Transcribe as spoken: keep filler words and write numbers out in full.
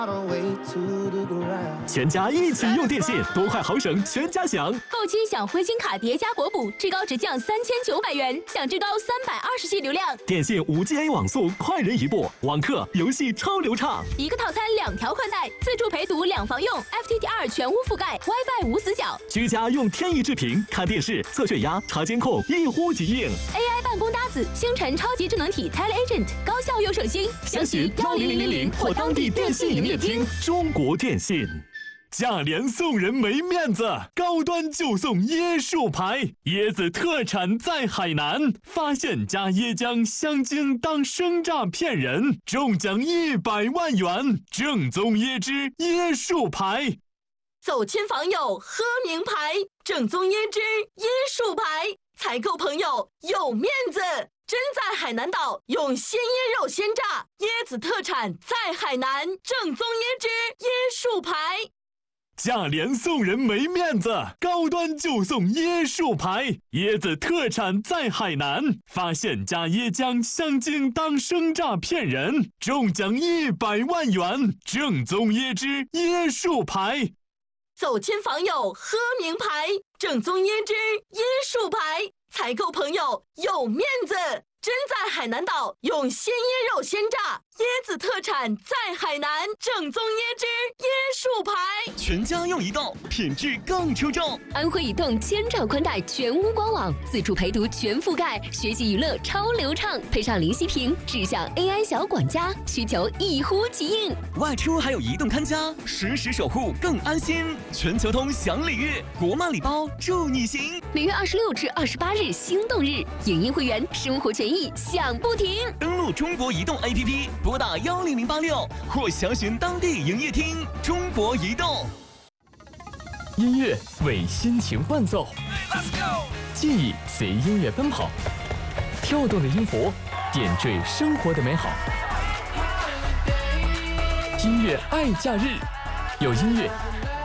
全家一起用电信，多快好省，全家享。 购机享灰金卡叠加国补，至高直降三千九百元，享至高三百二十 G 流量。 电信五 G A 网速，快人一步，网课游戏超流畅。 一个套餐两条宽带，自助陪读两防用 ，F T T R 全屋覆盖 ，WiFi 无死角。 居家用天翼智屏看电视、测血压、查监控，一呼即应。 A I 办公搭子，星辰超级智能体 TeleAgent， 高效又省心。 详询幺零零零零或当地电信营业厅。中国电信。价廉送人没面子，高端就送椰树牌，椰子特产在海南，发现加椰浆香精当生榨骗人，中奖一百万元，正宗椰汁椰树牌。 走亲访友喝名牌，正宗椰汁椰树牌，采购朋友有面子。真在海南岛用鲜椰肉鲜榨，椰子特产在海南，正宗椰汁椰树牌。 价廉送人没面子，高端就送椰树牌，椰子特产在海南，发现加椰浆香精当生榨骗人，中奖一百万元，正宗椰汁椰树牌。 走亲访友喝名牌，正宗椰汁椰树牌，采购朋友有面子。真在海南岛用鲜椰肉鲜榨，椰子特产在海南，正宗椰汁椰树牌。 全家用移动，品质更出众。 安徽移动千兆宽带全屋官网，自助陪读全覆盖，学习娱乐超流畅，配上零息屏，智享 A I 小管家，需求一呼即应。 外出还有移动看家，实时守护更安心。全球通享礼遇，国漫礼包祝你行。 每月二十六至二十八日心动日，影音会员生活权益享不停。 登录中国移动 A P P， 拨打幺零零八六或详询当地营业厅。中国移动。 音乐为心情伴奏，记忆随音乐奔跑，跳动的音符点缀生活的美好。音乐爱假日，有音乐